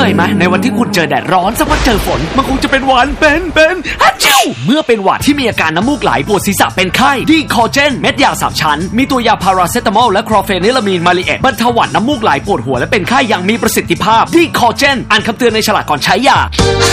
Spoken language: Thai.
ยไหมในวันที่คุณเจอแดดร้อนสักวันเจอฝนมันคงจะเป็นหวัดเป็นฮัจจิ้วเมื่อเป็นหวัดที่มีอาการน้ำมูกไหลปวดศีรษะเป็นไข้ดีคอเจนเม็ดยา3ชั้นมีตัวยาพาราเซตามอลและคลอเฟนิลามีนมาลิเอตบรรเทาหวัดน้ำมูกไหลปวดหัวและเป็นไข้อย่างมีประสิทธิภาพดีคอเจนอ่านคำเตือนในฉลากก่อนใช้ยา